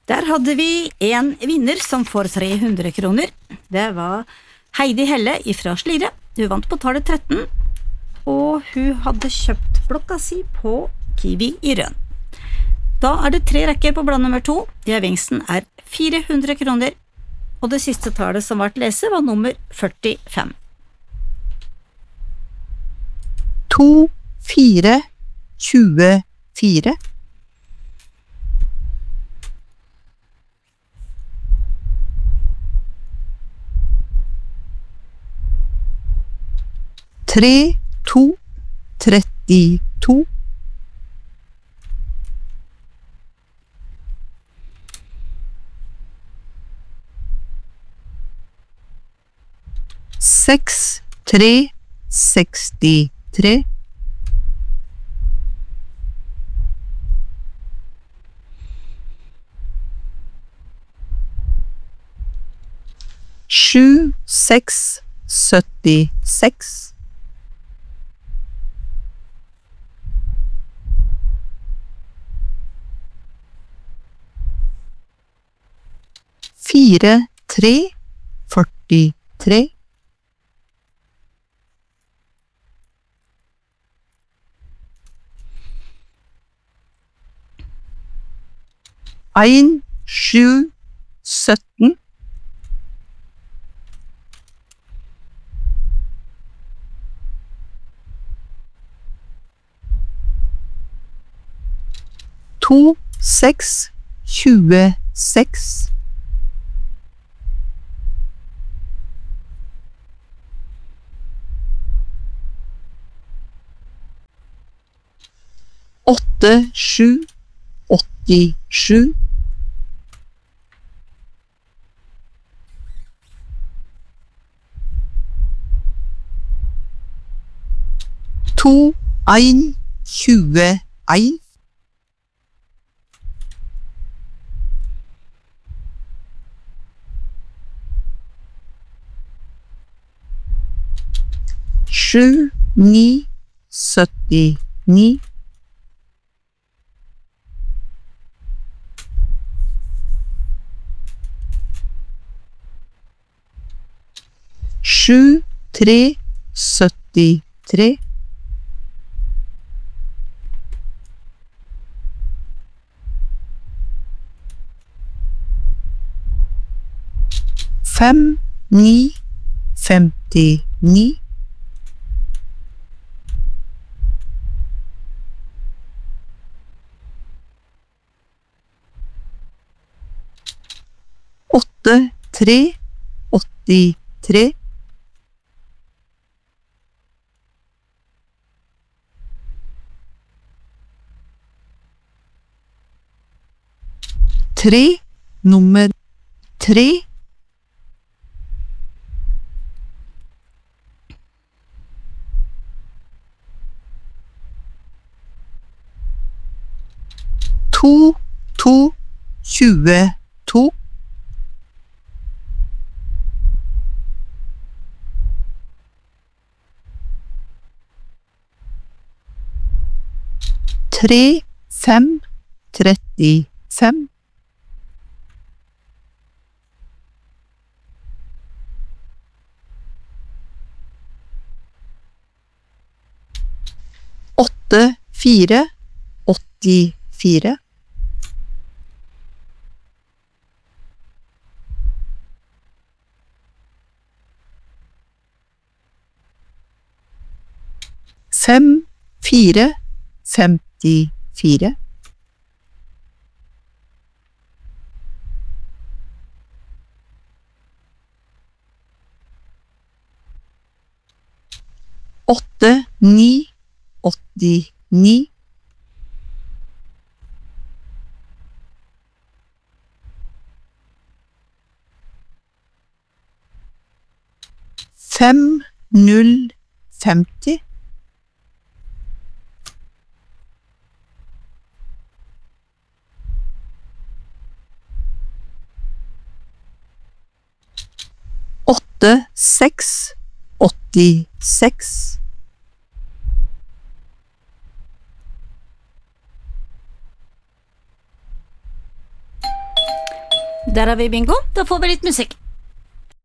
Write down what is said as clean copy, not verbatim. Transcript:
Der hadde vi en vinner som får 300 kroner. Det var Heidi Helle fra Slidre. Hun vant på tallet 13, og hun hadde kjøpt blokka si på Kiwi i Røn. Da det 3 rekker på blad nummer 2. Gevinsten 400 kroner, og det siste tallet som var til lese var nummer 45. 2, 4, 24. 3, 2, 32. 6, 3, 63. 7, 6, 76. 4, 3, 43. 1, 7, 17. 2, 6, 26. 8, 7, 87. 2, 1, 21. 7, 9, 79. 7, 3, 73. 5, 9, 59. 8, 3, 83. 3, nummer 3. 2, 2, 22. 3, 5, 35. 8, 4, 84. 5, 4, 54. 8, 9, 89. 5, 0, 50. 8, 6, 86. Der har vi bingo. Da får vi litt musikk.